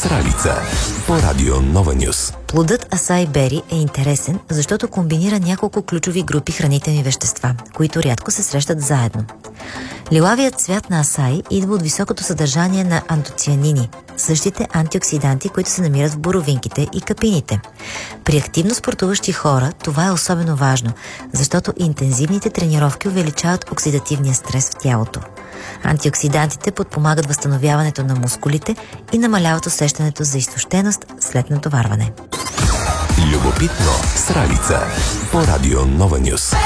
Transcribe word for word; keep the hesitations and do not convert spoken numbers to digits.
Сралица по радио Нова Нюс. Плодът Acai Berry е интересен, защото комбинира няколко ключови групи хранителни вещества, които рядко се срещат заедно. Лилавият цвят на асаи идва от високото съдържание на антоцианини, същите антиоксиданти, които се намират в боровинките и капините. При активно спортуващи хора това е особено важно, защото интензивните тренировки увеличават оксидативния стрес в тялото. Антиоксидантите подпомагат възстановяването на мускулите и намаляват усещането за изтощеност след натоварване. Любопитно Сралица по радио Нова Нюс.